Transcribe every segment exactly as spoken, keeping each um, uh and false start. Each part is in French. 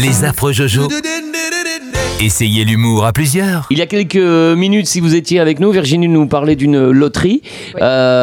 Les affreux Jojo. Essayez l'humour à plusieurs. Il y a quelques minutes, si vous étiez avec nous, Virginie nous parlait d'une loterie. Oui.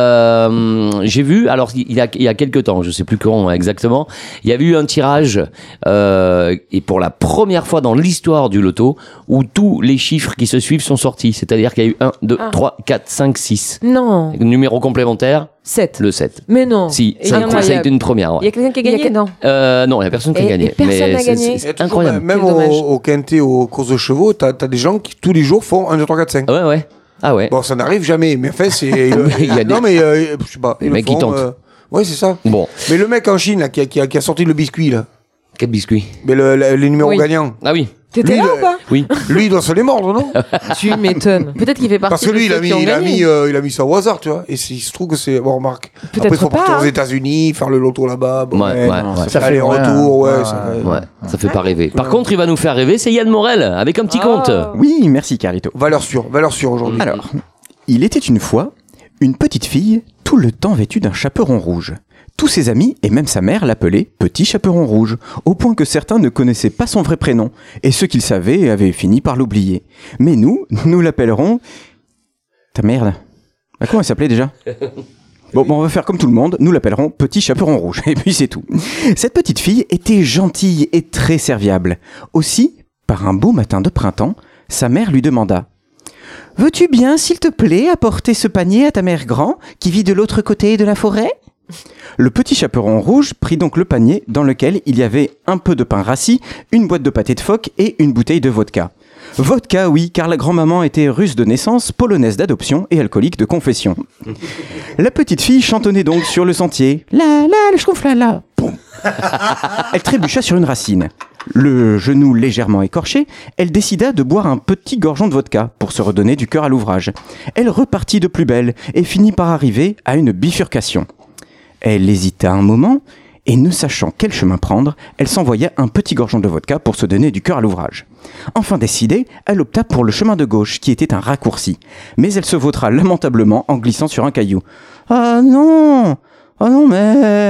Euh, j'ai vu, alors il y a, il y a quelques temps, je ne sais plus quand exactement, il y avait eu un tirage, euh, et pour la première fois dans l'histoire du loto, où tous les chiffres qui se suivent sont sortis. C'est-à-dire qu'il y a eu un, deux, trois, quatre, cinq, six. Non. Numéro complémentaire. sept. Le sept. Mais non. Si, ça, ça a été une première. Ouais. Il y a quelqu'un qui a gagné? Non. Euh, non, il n'y a personne qui a et, gagné. Et personne mais n'a c'est, gagné. c'est, c'est incroyable. Même au, au quintet, aux courses de chevaux, t'as, t'as des gens qui tous les jours font un, deux, trois, quatre, cinq. Ouais, ouais. Ah ouais. Bon, ça n'arrive jamais, mais en fait, c'est. euh, il y a non, des... mais euh, je sais pas. Les mecs qui tentent. Euh... Ouais, c'est ça. Bon. Mais le mec en Chine, là, qui, a, qui, a, qui a sorti le biscuit, là. Quel biscuit? Mais le, le, les numéros oui. gagnants. Ah oui. T'étais lui, là le, ou pas? Oui. Lui, il doit se les mordre, non? Tu m'étonnes. Peut-être qu'il fait partie Parce que lui, de il a, ceux mis, qui ont il, a gagné. mis, euh, il a mis ça au hasard, tu vois. Et il se trouve que c'est. Bon, remarque. Peut-être Après, il faut pas, partir hein. aux États-unis, faire le loto là-bas. Bon, ouais, ouais, ouais. Ça, ça fait les retours, ouais. ouais, ça fait... ouais, ça fait pas rêver. Par ouais. contre, il va nous faire rêver, c'est Yann Morel, avec un petit oh. conte. Oui, merci Carlito. Valeur sûre, valeur sûre aujourd'hui. Alors, il était une fois une petite fille, tout le temps vêtue d'un chaperon rouge. Tous ses amis, et même sa mère, l'appelaient Petit Chaperon Rouge, au point que certains ne connaissaient pas son vrai prénom, et ceux qu'ils savaient avaient fini par l'oublier. Mais nous, nous l'appellerons... Ta merde. Bah, comment elle s'appelait déjà ? Bon, bon, on va faire comme tout le monde, nous l'appellerons Petit Chaperon Rouge, et puis c'est tout. Cette petite fille était gentille et très serviable. Aussi, par un beau matin de printemps, sa mère lui demanda « Veux-tu bien, s'il te plaît, apporter ce panier à ta mère grand, qui vit de l'autre côté de la forêt ?» Le petit chaperon rouge prit donc le panier dans lequel il y avait un peu de pain rassis, une boîte de pâté de phoque et une bouteille de vodka. Vodka, oui, car la grand-maman était russe de naissance, polonaise d'adoption et alcoolique de confession. La petite fille chantonnait donc sur le sentier. La la, le schtroumpf la la. Boum. Elle trébucha sur une racine. Le genou légèrement écorché, elle décida de boire un petit gorgeon de vodka pour se redonner du cœur à l'ouvrage. Elle repartit de plus belle et finit par arriver à une bifurcation. Elle hésita un moment, et ne sachant quel chemin prendre, elle s'envoya un petit gorgeon de vodka pour se donner du cœur à l'ouvrage. Enfin décidée, elle opta pour le chemin de gauche, qui était un raccourci. Mais elle se vautra lamentablement en glissant sur un caillou. « Ah non! Ah non, merde !»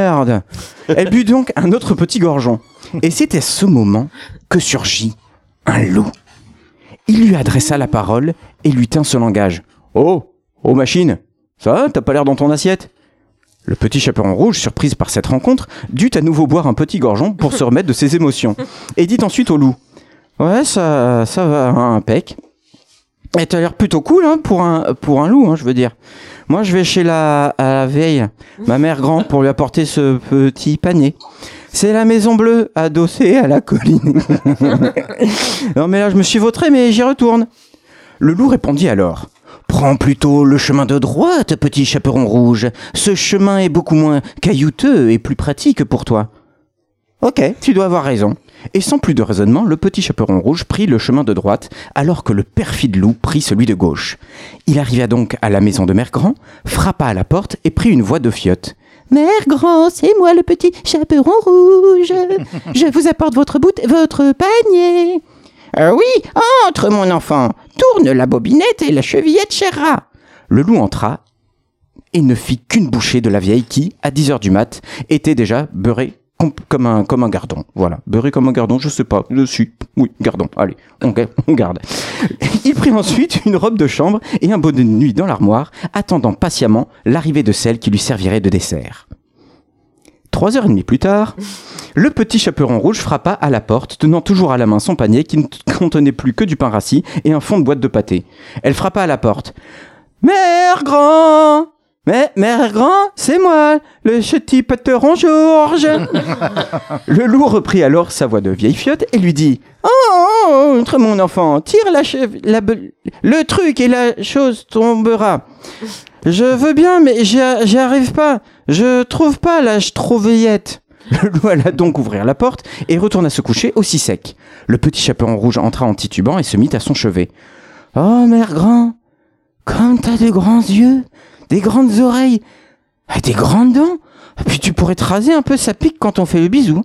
Elle but donc un autre petit gorgeon. Et c'est à ce moment que surgit un loup. Il lui adressa la parole et lui tint ce langage. « Oh! Oh machine! Ça va, t'as pas l'air dans ton assiette ?» Le petit chaperon rouge, surprise par cette rencontre, dut à nouveau boire un petit gorgeon pour se remettre de ses émotions. Et dit ensuite au loup « Ouais, ça, ça va, hein, impec. Et t'as l'air plutôt cool hein, pour, un, pour un loup, hein, je veux dire. Moi, je vais chez la, à la veille, ma mère grand, pour lui apporter ce petit panier. C'est la Maison Bleue, adossée à la colline. Non mais là, je me suis vautré, mais j'y retourne. » Le loup répondit alors « Prends plutôt le chemin de droite, petit chaperon rouge. Ce chemin est beaucoup moins caillouteux et plus pratique pour toi. » Ok, tu dois avoir raison. Et sans plus de raisonnement, le petit chaperon rouge prit le chemin de droite, alors que le perfide loup prit celui de gauche. Il arriva donc à la maison de Mère Grand, frappa à la porte et prit une voix de fiotte. « Mère Grand, c'est moi le petit chaperon rouge. Je vous apporte votre bout, votre panier. » Euh, oui, entre mon enfant, tourne la bobinette et la chevillette chérera. Le loup entra et ne fit qu'une bouchée de la vieille qui, à dix heures du mat, était déjà beurrée com- comme un, comme un gardon. Voilà, beurrée comme un gardon, je sais pas, je suis, oui, gardon, allez, on, on garde. Il prit ensuite une robe de chambre et un bonnet de nuit dans l'armoire, attendant patiemment l'arrivée de celle qui lui servirait de dessert. Trois heures et demie plus tard, le petit chaperon rouge frappa à la porte, tenant toujours à la main son panier qui ne contenait plus que du pain rassis et un fond de boîte de pâté. Elle frappa à la porte. « Mère Grand ! Mais, Mère Grand, c'est moi, le petit patron Georges !» Le loup reprit alors sa voix de vieille fiotte et lui dit « Oh, entre mon enfant, tire la, chev- la be- le truc et la chose tombera. » Je veux bien, mais j'y, j'y arrive pas. Je trouve pas la schtrouveillette. Le loup alla donc ouvrir la porte et retourna se coucher aussi sec. Le petit chaperon rouge entra en titubant et se mit à son chevet. « Oh, Mère Grand, comme t'as de grands yeux, des grandes oreilles, et des grandes dents. Puis tu pourrais te raser un peu, ça pique quand on fait le bisou.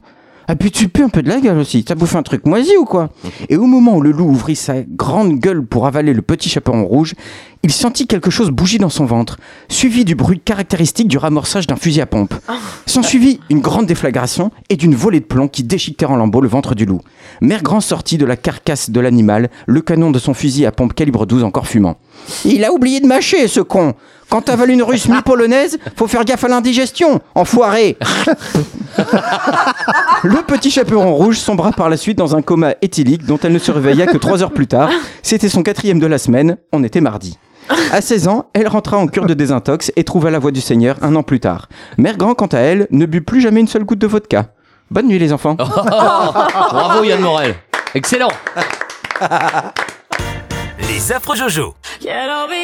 Ah puis tu pues un peu de la gueule aussi, t'as bouffé un truc moisi ou quoi? Et au moment où le loup ouvrit sa grande gueule pour avaler le petit chaperon rouge, il sentit quelque chose bouger dans son ventre, suivi du bruit caractéristique du ramorçage d'un fusil à pompe. S'ensuivit une grande déflagration et d'une volée de plomb qui déchiquetèrent en lambeaux le ventre du loup. Mère Grand sortit de la carcasse de l'animal, le canon de son fusil à pompe calibre douze encore fumant. Il a oublié de mâcher, ce con! Quand t'avales une russe mi-polonaise, faut faire gaffe à l'indigestion, enfoiré! Le petit chaperon rouge sombra par la suite dans un coma éthylique dont elle ne se réveilla que trois heures plus tard. C'était son quatrième de la semaine, on était mardi. À seize ans, elle rentra en cure de désintox et trouva la voie du Seigneur un an plus tard. Mère Grand, quant à elle, ne but plus jamais une seule goutte de vodka. Bonne nuit les enfants. Oh, bravo Yann Morel. Excellent. Les affreux Jojo.